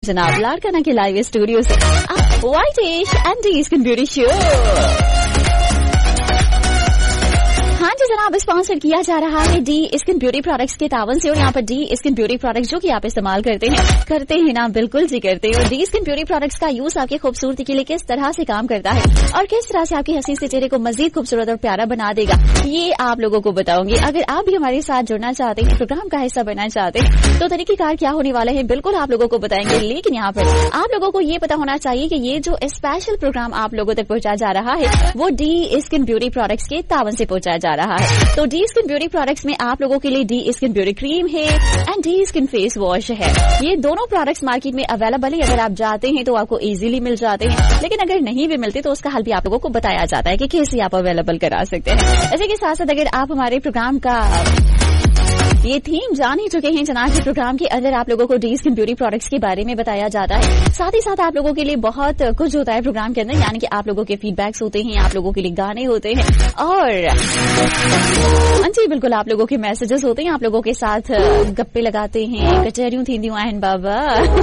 जनाब लाड़काना के live studio से व्हाइट इश and D skin beauty show. हाँ जी जनाब, स्पॉन्सर किया जा रहा है डी स्किन ब्यूटी प्रोडक्ट्स के तावन से। और यहाँ पर डी स्किन ब्यूटी प्रोडक्ट्स जो कि आप इस्तेमाल करते हैं ना, बिल्कुल जी करते हैं। और डी स्किन ब्यूटी प्रोडक्ट्स का यूज आपकी खूबसूरती के लिए किस तरह से काम करता है और किस तरह से आपके हसीन से चेहरे को मजीद खूबसूरत और प्यारा बना देगा, ये आप लोगों को बताऊंगी। अगर आप भी हमारे साथ जुड़ना चाहते हैं, प्रोग्राम का हिस्सा बनना चाहते हैं, तो तरीकेकार क्या होने वाला है बिल्कुल आप लोगों को बताएंगे। लेकिन यहाँ पर आप लोगों को ये पता होना चाहिए कि ये जो स्पेशल प्रोग्राम आप लोगों तक पहुंचाया जा रहा है वो डी स्किन ब्यूटी प्रोडक्ट्स के तावन से पहुंचाया जा रहा है। तो डी स्किन ब्यूटी प्रोडक्ट्स में आप लोगों के लिए डी स्किन ब्यूटी क्रीम है and D skin face wash है। ये दोनों प्रोडक्ट्स मार्केट में अवेलेबल है। अगर आप जाते हैं तो आपको इजीली मिल जाते हैं, लेकिन अगर नहीं भी मिलते तो उसका हल भी आप लोगों को बताया जाता है कि कैसे आप अवेलेबल करा सकते हैं। इसी के साथ साथ अगर आप हमारे प्रोग्राम का ये थीम जान ही चुके हैं जनाब के प्रोग्राम के अंदर आप लोगों को डी स्किन ब्यूटी प्रोडक्ट्स के बारे में बताया जाता है। साथ ही साथ आप लोगों के लिए बहुत कुछ होता है प्रोग्राम के अंदर, यानी कि आप लोगों के फीडबैक्स होते हैं, आप लोगों के लिए गाने होते हैं और जी बिल्कुल आप लोगों के मैसेजेस होते हैं। आप लोगों के साथ गप्पे लगाते हैं, कचहरियों थींदियों आहन बाबा।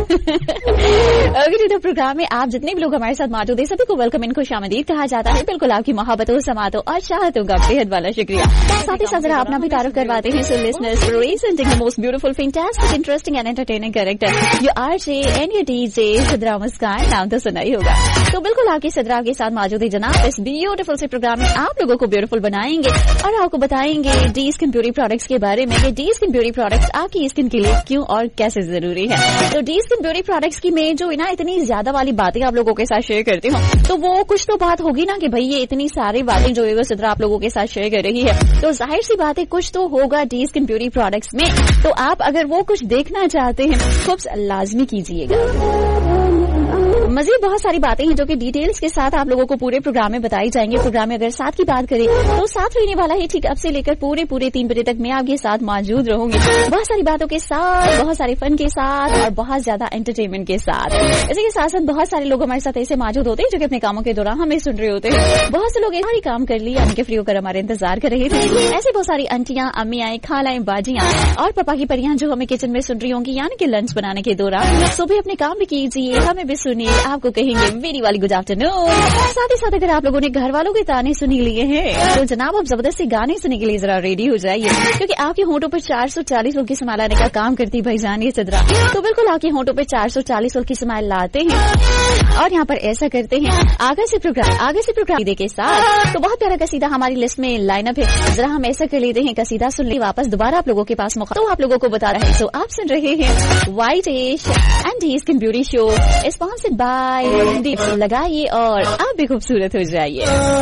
अगर प्रोग्राम में आप जितने भी लोग हमारे साथ मौजूद है सभी को वेलकम इन खुशामदीद कहा जाता है। बिल्कुल आपकी मोहब्बतों समातों और चाहतों का बेहद वाला शुक्रिया। साथ ही साथ अपना भी तारुफ करवाते हैं so listeners presenting the most beautiful, fantastic, interesting and entertaining character. You RJ and your DJ Sidra मुस्कान, नाम तो सुना ही होगा। तो बिल्कुल आपकी सिद्रा के साथ मौजूद है जनाब इस ब्यूटीफुल से प्रोग्राम में। आप लोगों को ब्यूटीफुल बनाएंगे और आपको बताएंगे डी स्किन ब्यूटी प्रोडक्ट्स के बारे में कि डी स्किन ब्यूटी प्रोडक्ट्स आपकी स्किन के लिए क्यों और कैसे जरूरी है। तो डी स्किन ब्यूटी प्रोडक्ट्स की मैं जो ना इतनी ज्यादा वाली बातें आप लोगों के साथ शेयर करती हूँ, तो वो कुछ तो बात होगी ना कि भाई ये इतनी सारी बातें जो है वो सिद्रा आप लोगों के साथ शेयर कर रही है, तो जाहिर सी बात है कुछ तो होगा डी स्किन ब्यूटी प्रोडक्ट्स में। तो आप अगर वो कुछ देखना चाहते हैं खूब लाजमी कीजिएगा। मजीद बहुत सारी बातें हैं जो कि डिटेल्स के साथ आप लोगों को पूरे प्रोग्राम में बताई जाएंगे। प्रोग्राम में अगर साथ की बात करें तो साथ रहने वाला है ठीक अब से लेकर पूरे 3 बजे तक मैं आपके साथ मौजूद रहूंगी, बहुत सारी बातों के साथ, बहुत सारे फन के साथ और बहुत ज्यादा एंटरटेनमेंट के साथ। इसी के साथ साथ बहुत सारे लोग हमारे साथ ऐसे मौजूद होते हैं जो कि अपने कामों के दौरान हमें सुन रहे होते हैं। बहुत से लोग सारी काम कर लिया, उनके फ्री होकर हमारे इंतजार कर रहे थे। ऐसे बहुत सारी आंटियां, अम्मियां, खालाएं, बाजियां और पापा की परियां जो हमें किचन में सुन रही होंगी, यानी कि लंच बनाने के दौरान सुबह अपने काम भी कीजिए, हमें भी सुनिए, आपको कहेंगे मेरी वाली गुड आफ्टरनून। साथ ही साथ अगर आप लोगों ने घर वालों के ताने सुनी लिए हैं तो जनाब आप जबरदस्ती गाने सुनने के लिए जरा रेडी हो जाइए, क्योंकि आपके होंठों पर 440 वोल्ट की स्माइल लाने का काम करती भाईजान ये सिद्रा। तो बिल्कुल आपके होंठों पर 440 वोल्ट की स्माइल लाते हैं और यहाँ पर ऐसा करते हैं आगे से प्रोग्राम के साथ। तो बहुत प्यारा कसीदा हमारी लिस्ट में लाइनअप है, जरा हम ऐसा कर लेते हैं कसीदा सुन ले वापस दोबारा आप लोगों के पास मौका तो आप लोगों को बता रहे हैं। तो आप सुन रहे हैं व्हाइट इश and D skin beauty show sponsored by. लगाइए और आप भी खूबसूरत हो जाइए।